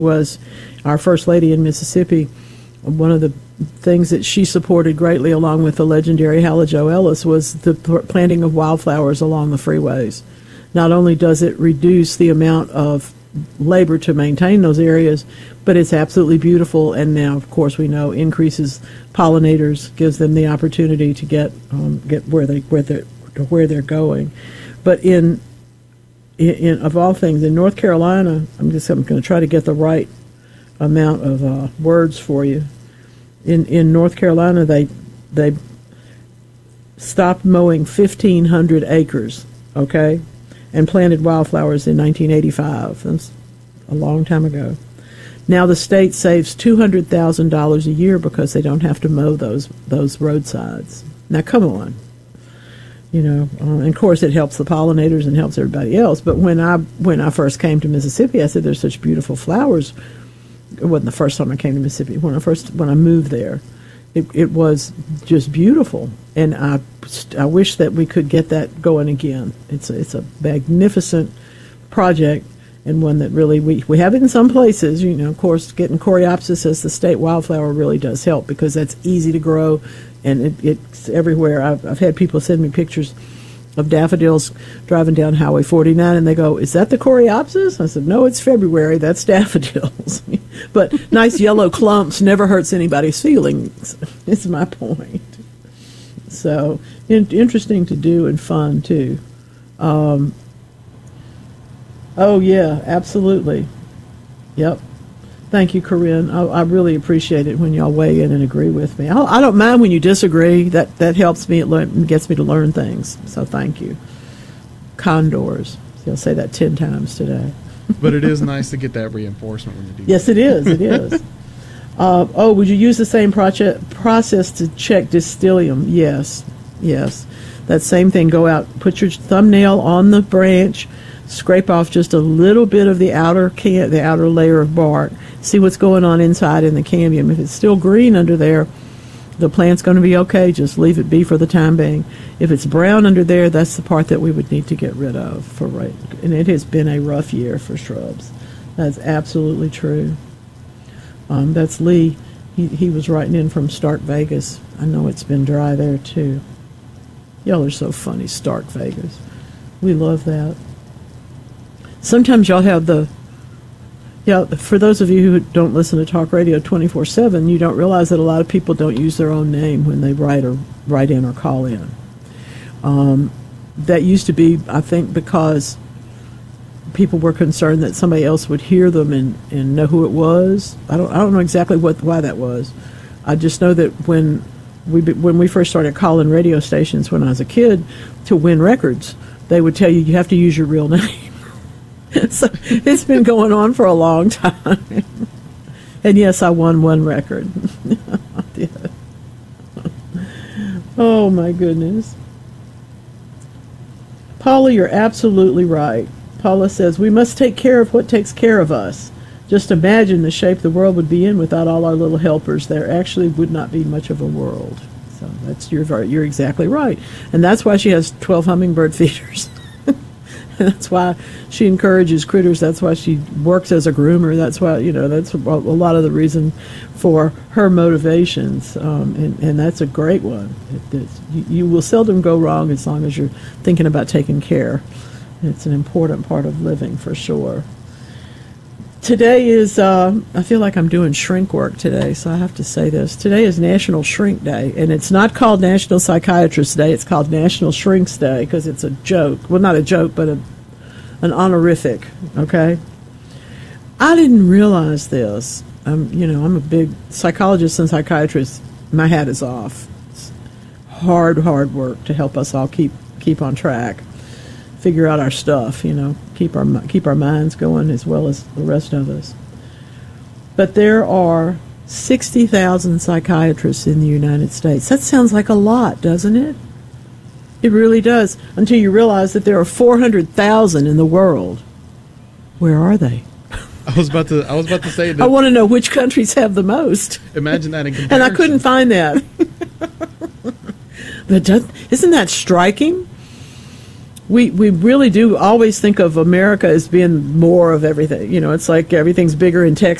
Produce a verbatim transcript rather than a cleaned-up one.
was our First Lady in Mississippi. One of the things that she supported greatly, along with the legendary Hala Jo Ellis, was the planting of wildflowers along the freeways. Not only does it reduce the amount of labor to maintain those areas, but it's absolutely beautiful, and now, of course, we know increases pollinators, gives them the opportunity to get um, get where they where they where they're going. But in, in, in of all things, in North Carolina, I'm just I'm going to try to get the right amount of uh, words for you. In in North Carolina, they they stopped mowing fifteen hundred acres, okay, and planted wildflowers in nineteen eighty-five. That's a long time ago. Now the state saves two hundred thousand dollars a year because they don't have to mow those those roadsides. Now, come on. You know, uh, and of course it helps the pollinators and helps everybody else. But when I when I first came to Mississippi, I said, there's such beautiful flowers. It wasn't the first time I came to Mississippi. When I first when I moved there, it, it was just beautiful, and I I wish that we could get that going again. It's a, it's a magnificent project, and one that really we we have it in some places. You know, of course, getting Coreopsis as the state wildflower really does help because that's easy to grow, and it, it's everywhere. I've I've had people send me pictures of daffodils driving down Highway forty-nine, and they go, "Is that the Coreopsis?" I said, "No, it's February. That's daffodils." But nice yellow clumps never hurts anybody's feelings. Is my point. So in, interesting to do and fun too. Um, oh yeah, absolutely. Yep. Thank you, Corinne. I, I really appreciate it when y'all weigh in and agree with me. I, I don't mind when you disagree. That that helps me. It learn, gets me to learn things. So thank you. Condors. I'll say that ten times today. But it is nice to get that reinforcement when you do. Yes, that. it is. It is. uh, oh, would you use the same proce- process to check Distillium? Yes. Yes. That same thing. Go out, put your thumbnail on the branch, scrape off just a little bit of the outer can, the outer layer of bark. See what's going on inside in the cambium. If it's still green under there, the plant's going to be okay. Just leave it be for the time being. If it's brown under there, that's the part that we would need to get rid of. For right, and it has been a rough year for shrubs. That's absolutely true. Um, that's Lee. He he was writing in from Stark, Vegas. I know it's been dry there too. Y'all are so funny, Stark, Vegas. We love that. Sometimes y'all have the. Yeah, for those of you who don't listen to talk radio twenty-four seven, you don't realize that a lot of people don't use their own name when they write or write in or call in. Um, that used to be, I think, because people were concerned that somebody else would hear them and, and know who it was. I don't I don't know exactly what why that was. I just know that when we when we first started calling radio stations when I was a kid to win records, they would tell you you have to use your real name. So it's been going on for a long time. And yes, I won one record. I did. Oh, my goodness. Paula, you're absolutely right. Paula says, we must take care of what takes care of us. Just imagine the shape the world would be in without all our little helpers. There actually would not be much of a world. So that's you're, you're exactly right. And that's why she has twelve hummingbird feeders. That's why she encourages critters. That's why she works as a groomer. That's why, you know, that's a lot of the reason for her motivations. Um, and, and that's a great one. It, you, you will seldom go wrong as long as you're thinking about taking care. It's an important part of living for sure. Today is, uh, I feel like I'm doing shrink work today, so I have to say this. Today is National Shrink Day, and it's not called National Psychiatrist Day. It's called National Shrinks Day because it's a joke. Well, not a joke, but a, an honorific, okay? I didn't realize this. Um, you know, I'm a big psychologist and psychiatrist. My hat is off. It's hard, hard work to help us all keep keep on track. Figure out our stuff, you know, keep our keep our minds going as well as the rest of us. But there are sixty thousand psychiatrists in the United States. That sounds like a lot, doesn't it? It really does, until you realize that there are four hundred thousand in the world. Where are they? I was about to I was about to say that. I want to know which countries have the most. Imagine that in comparison. And I couldn't find that. But isn't that striking? we we really do always think of America as being more of everything. You know, it's like everything's bigger in Texas